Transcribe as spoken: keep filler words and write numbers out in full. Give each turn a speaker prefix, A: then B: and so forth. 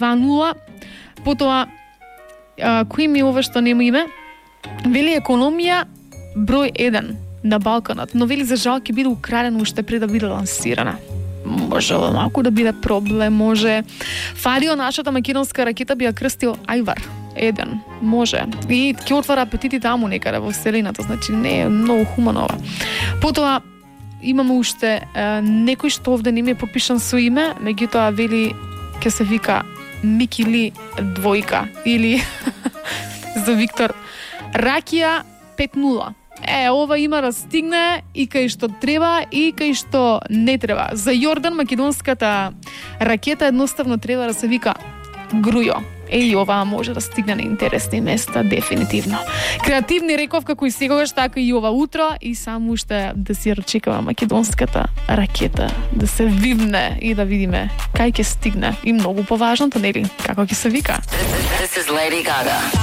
A: два нула. Потоа, а, кој ми ова што нема име? Вели економија број еден на Балканот, но вели за жал ќе биде украдено уште пред да биде лансирана. Може малку да биде проблем, може. Фадио, нашата македонска ракета би ја крстил Ајвар. Еден, може. И ќе отвара апетити таму некаде во вселената, значи не е многу хумано ова. Потоа, имаме уште е, некој што овде не ми е подпишан со име, меѓутоа вели ќе се вика Микили двојка или за Виктор Ракија пет нула. Е, ова има да стигне и кај што треба и кај што не треба. За Јордан македонската ракета едноставно треба да се вика Грујо. Еј, ова може да стигне на интересни места, дефинитивно. Креативни реков како и сегогаш, така и ова утро, и само уште да си рачекава македонската ракета, да се вивне и да видиме кај ќе стигне. И многу поважното, нели, како ќе се вика.
B: This is Lady Gaga.